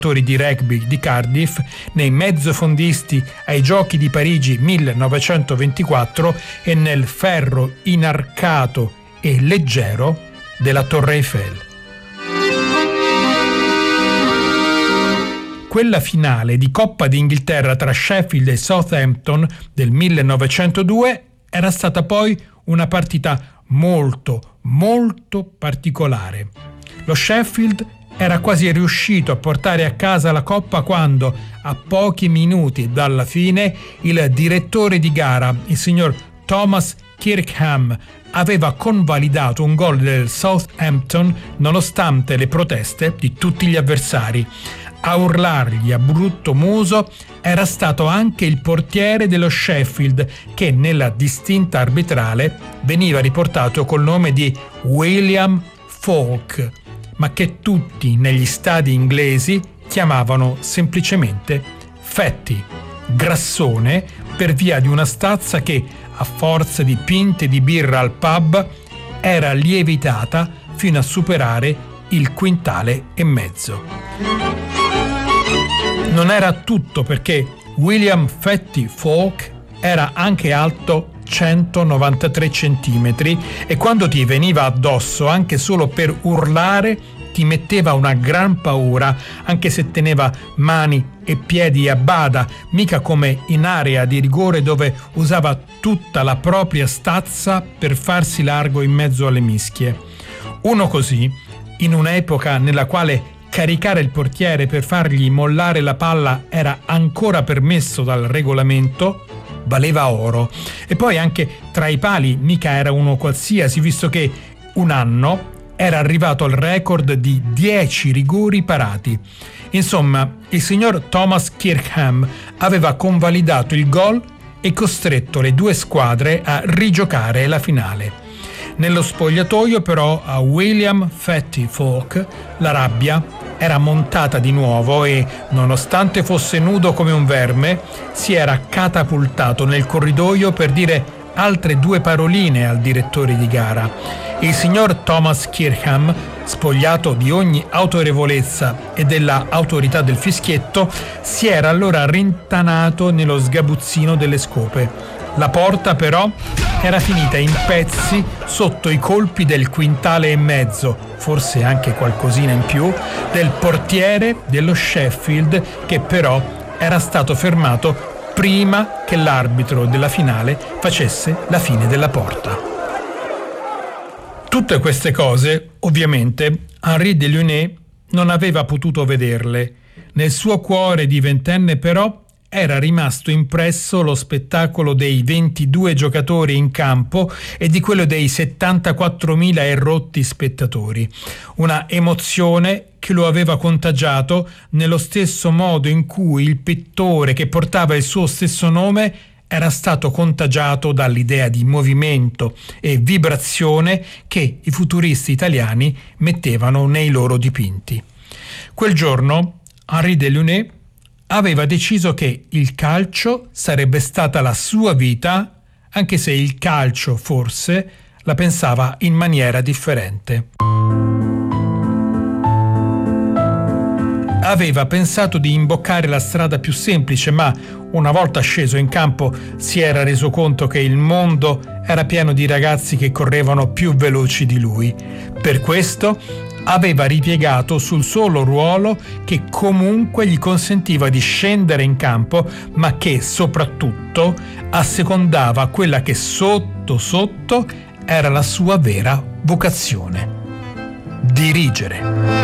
di rugby di Cardiff, nei mezzofondisti ai Giochi di Parigi 1924 e nel ferro inarcato e leggero della Torre Eiffel. Quella finale di Coppa d'Inghilterra tra Sheffield e Southampton del 1902 era stata poi una partita molto, molto particolare. Lo Sheffield era quasi riuscito a portare a casa la Coppa quando, a pochi minuti dalla fine, il direttore di gara, il signor Thomas Kirkham, aveva convalidato un gol del Southampton nonostante le proteste di tutti gli avversari. A urlargli a brutto muso era stato anche il portiere dello Sheffield, che nella distinta arbitrale veniva riportato col nome di William Falk, ma che tutti negli stadi inglesi chiamavano semplicemente Fatty, grassone, per via di una stazza che, a forza di pinte di birra al pub, era lievitata fino a superare il 1,5 quintali. Non era tutto, perché William Fatty Falk era anche alto 193 centimetri e quando ti veniva addosso, anche solo per urlare, ti metteva una gran paura, anche se teneva mani e piedi a bada, mica come in area di rigore dove usava tutta la propria stazza per farsi largo in mezzo alle mischie. Uno così, in un'epoca nella quale caricare il portiere per fargli mollare la palla era ancora permesso dal regolamento, valeva oro. E poi anche tra i pali mica era uno qualsiasi, visto che un anno era arrivato al record di 10 rigori parati. Insomma, il signor Thomas Kirkham aveva convalidato il gol e costretto le due squadre a rigiocare la finale. Nello spogliatoio però a William Fatty Falk la rabbia era montata di nuovo e, nonostante fosse nudo come un verme, si era catapultato nel corridoio per dire altre 2 paroline al direttore di gara. Il signor Thomas Kirkham, spogliato di ogni autorevolezza e della autorità del fischietto, si era allora rintanato nello sgabuzzino delle scope. La porta però era finita in pezzi sotto i colpi del 1,5 quintali, forse anche qualcosina in più, del portiere dello Sheffield, che però era stato fermato prima che l'arbitro della finale facesse la fine della porta. Tutte queste cose, ovviamente, Henri Delaunay non aveva potuto vederle. Nel suo cuore di ventenne, però, era rimasto impresso lo spettacolo dei 22 giocatori in campo e di quello dei 74.000 e rotti spettatori. Una emozione che lo aveva contagiato nello stesso modo in cui il pittore che portava il suo stesso nome era stato contagiato dall'idea di movimento e vibrazione che i futuristi italiani mettevano nei loro dipinti. Quel giorno Henri Delaunay aveva deciso che il calcio sarebbe stata la sua vita, anche se il calcio forse la pensava in maniera differente. Aveva pensato di imboccare la strada più semplice, ma una volta sceso in campo si era reso conto che il mondo era pieno di ragazzi che correvano più veloci di lui. Per questo aveva ripiegato sul solo ruolo che comunque gli consentiva di scendere in campo, ma che soprattutto assecondava quella che sotto sotto era la sua vera vocazione: dirigere.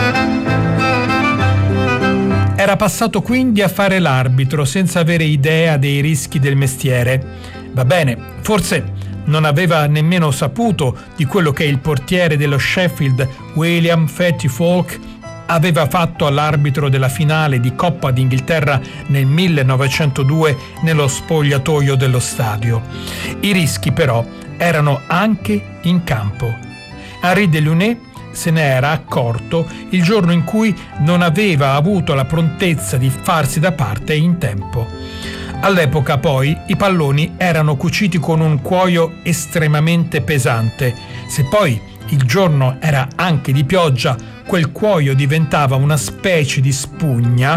Era passato quindi a fare l'arbitro senza avere idea dei rischi del mestiere. Va bene, forse non aveva nemmeno saputo di quello che il portiere dello Sheffield, William Fatty Falk, aveva fatto all'arbitro della finale di Coppa d'Inghilterra nel 1902 nello spogliatoio dello stadio. I rischi però erano anche in campo. Henri Delaunay se ne era accorto il giorno in cui non aveva avuto la prontezza di farsi da parte in tempo. All'epoca poi i palloni erano cuciti con un cuoio estremamente pesante. Se poi il giorno era anche di pioggia, quel cuoio diventava una specie di spugna